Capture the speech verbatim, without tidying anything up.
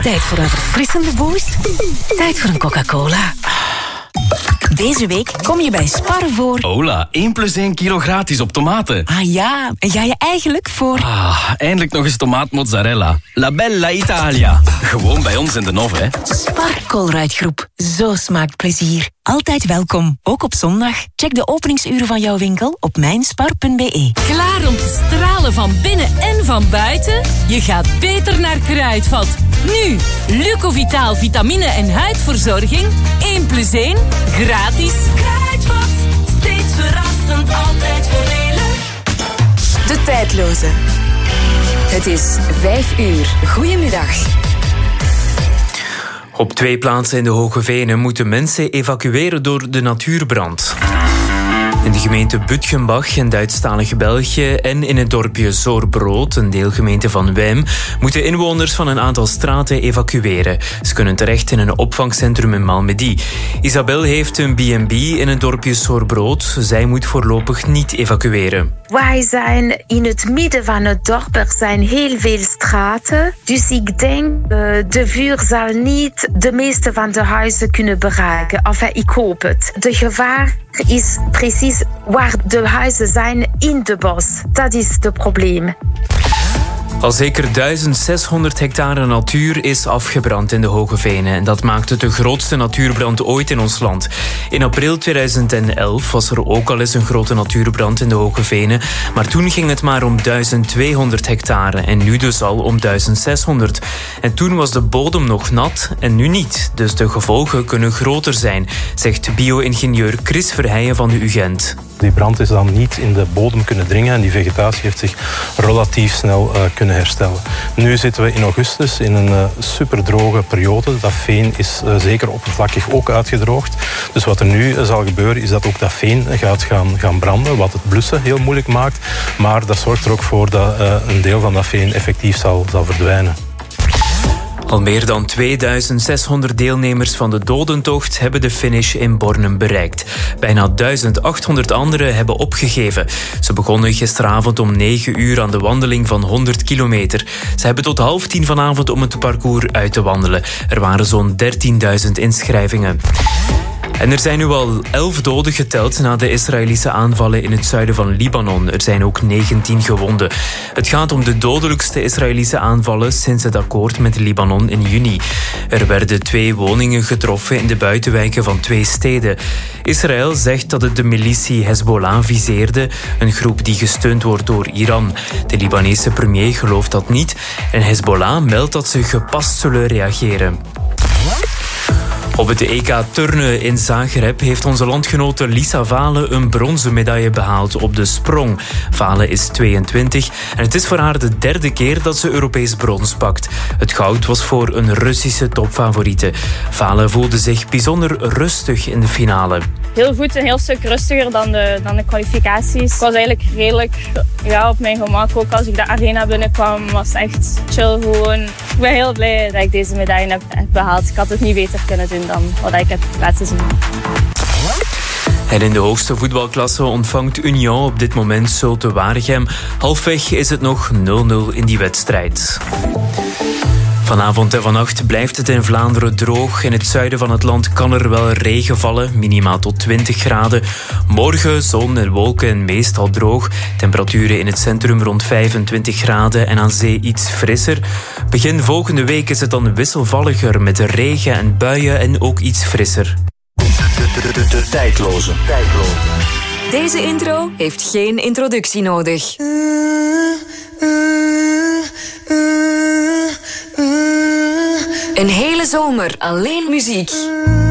Tijd voor een verfrissende boost? Tijd voor een Coca-Cola. Deze week kom je bij Spar voor... Hola, één plus één kilo gratis op tomaten. Ah ja, en ga je eigenlijk voor... Ah, eindelijk nog eens tomaatmozzarella. La Bella Italia. Gewoon bij ons in de Nov, hè. Spar Colruyt Groep. Zo smaakt plezier. Altijd welkom, ook op zondag. Check de openingsuren van jouw winkel op mijnspar punt b e. Klaar om te stralen van binnen en van buiten? Je gaat beter naar Kruidvat. Nu, Lucovitaal vitamine en huidverzorging. één plus één, gratis. Kruidvat, steeds verrassend, altijd voordelig. De tijdloze. Het is vijf uur. Goedemiddag. Op twee plaatsen in de Hoge Venen moeten mensen evacueren door de natuurbrand. In de gemeente Bütgenbach in Duitsstalige België en in het dorpje Zorbrood, een deelgemeente van Wijm, moeten inwoners van een aantal straten evacueren. Ze kunnen terecht in een opvangcentrum in Malmedy. Isabel heeft een B en B in het dorpje Zorbrood. Zij moet voorlopig niet evacueren. Wij zijn in het midden van het dorp. Er zijn heel veel straten. Dus ik denk, uh, de vuur zal niet de meeste van de huizen kunnen bereiken. Enfin, ik hoop het. De gevaar is precies waar de huizen zijn in de bos. Dat is het probleem. Al zeker duizend zeshonderd hectare natuur is afgebrand in de Hoge Venen. En dat maakt het de grootste natuurbrand ooit in ons land. In april tweeduizend elf was er ook al eens een grote natuurbrand in de Hoge Venen. Maar toen ging het maar om duizend tweehonderd hectare. En nu dus al om duizend zeshonderd. En toen was de bodem nog nat en nu niet. Dus de gevolgen kunnen groter zijn, zegt bio-ingenieur Chris Verheijen van de U Gent. Die brand is dan niet in de bodem kunnen dringen en die vegetatie heeft zich relatief snel uh, kunnen herstellen. Nu zitten we in augustus in een uh, superdroge periode. Dat veen is uh, zeker oppervlakkig ook uitgedroogd. Dus wat er nu uh, zal gebeuren is dat ook dat veen gaat gaan, gaan branden, wat het blussen heel moeilijk maakt. Maar dat zorgt er ook voor dat uh, een deel van dat veen effectief zal, zal verdwijnen. Al meer dan tweeduizend zeshonderd deelnemers van de dodentocht hebben de finish in Bornem bereikt. Bijna duizend achthonderd anderen hebben opgegeven. Ze begonnen gisteravond om negen uur aan de wandeling van honderd kilometer. Ze hebben tot half tien vanavond om het parcours uit te wandelen. Er waren zo'n dertienduizend inschrijvingen. En er zijn nu al elf doden geteld na de Israëlische aanvallen in het zuiden van Libanon. Er zijn ook negentien gewonden. Het gaat om de dodelijkste Israëlische aanvallen sinds het akkoord met Libanon in juni. Er werden twee woningen getroffen in de buitenwijken van twee steden. Israël zegt dat het de militie Hezbollah viseerde, een groep die gesteund wordt door Iran. De Libanese premier gelooft dat niet en Hezbollah meldt dat ze gepast zullen reageren. Op het E K turnen in Zagreb heeft onze landgenote Lisa Valen een bronzen medaille behaald op de sprong. Valen is tweeëntwintig en het is voor haar de derde keer dat ze Europees brons pakt. Het goud was voor een Russische topfavoriete. Valen voelde zich bijzonder rustig in de finale. Heel goed, een heel stuk rustiger dan de, dan de kwalificaties. Ik was eigenlijk redelijk ja, op mijn gemak. Ook als ik de arena binnenkwam, was het echt chill gewoon. Ik ben heel blij dat ik deze medaille heb, heb behaald. Ik had het niet beter kunnen doen dan wat ik heb laten zien. En in de hoogste voetbalklasse ontvangt Union op dit moment Zulte Waregem. Halfweg is het nog nul nul in die wedstrijd. Vanavond en vannacht blijft het in Vlaanderen droog. In het zuiden van het land kan er wel regen vallen, minimaal tot twintig graden. Morgen zon en wolken en meestal droog. Temperaturen in het centrum rond vijfentwintig graden en aan zee iets frisser. Begin volgende week is het dan wisselvalliger met regen en buien en ook iets frisser. De, de, de, de, de tijdloze. tijdloze. Deze intro heeft geen introductie nodig. Een hele zomer alleen muziek.